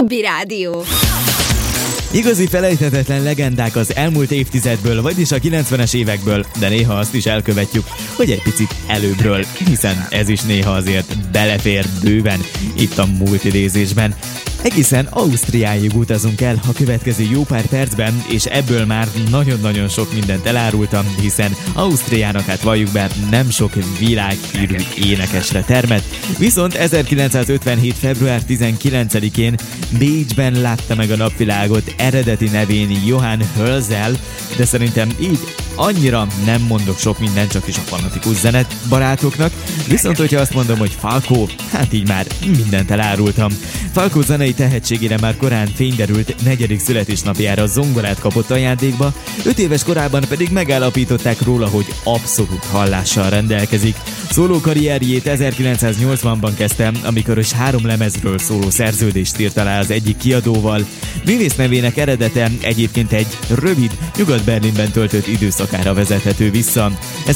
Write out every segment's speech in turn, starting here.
Jobbi Rádió. Igazi felejthetetlen legendák az elmúlt évtizedből, vagyis a 90-es évekből, de néha azt is elkövetjük, hogy egy picit előbbről, hiszen ez is néha azért belefér bőven itt a multidézésben. Egészen Ausztriáig utazunk el a következő jó pár percben, és ebből már nagyon-nagyon sok mindent elárultam, hiszen Ausztriának, hát valljuk be, nem sok világhírű énekesre termett, viszont 1957. február 19-én Bécsben látta meg a napvilágot eredeti nevén Johann Hölzel, de szerintem így annyira nem mondok sok mindent, csak is a fanatikus zenet barátoknak, viszont hogyha azt mondom, hogy Falco, hát így már mindent elárultam. Falco zenei tehetségére már korán fényderült, 4. születésnapjára zongorát kapott ajándékba, 5 éves korában pedig megállapították róla, hogy abszolút hallással rendelkezik. Szóló karrierjét 1980-ban kezdte, amikor is 3 lemezről szóló szerződést írt alá az egyik kiadóval. Művész nevének eredete egyébként egy rövid, Nyugat-Berlinben töltött időszakára vezethető vissza.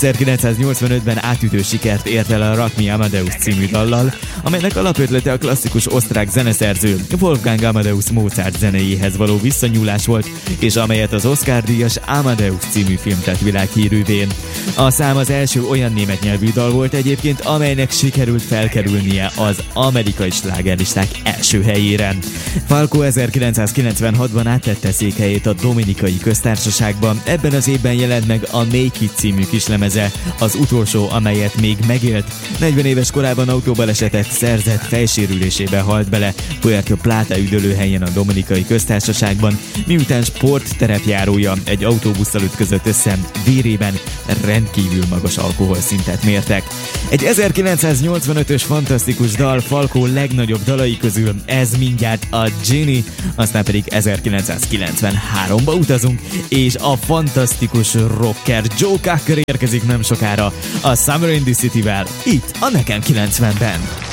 1985-ben átütő sikert ért el a Rock Me Amadeus című dallal, amelynek alapötlete a klasszikus osztrák zeneszerző Wolfgang Amadeus Mozart zenéjéhez való visszanyúlás volt, és amelyet az Oscar-díjas Amadeus című film tett világhírűvé. A szám az első olyan német nyelvű dal volt egyébként, amelynek sikerült felkerülnie az amerikai slágerlisták első helyére. Falco 1996-ban áttette székhelyét a Dominikai Köztársaságban, ebben az évben jelent meg a Make It című kislemeze, az utolsó, amelyet még megélt. 40 éves korában autóbalesetet szerzett, fejsérülésébe halt bele Puerto Plata üdülőhelyen a Dominikai Köztársaságban, miután sportterepjárója egy autóbusszal ütközött össze, vérében rendkívül magas alkoholszintet mértek. Egy 1985-ös fantasztikus dal Falco legnagyobb dalai közül, ez mindjárt a Genie, aztán pedig 1993-ba utazunk, és a fantasztikus rocker Joe Cocker érkezik nem sokára a Summer in the City-vel, itt a Nekem 90-ben.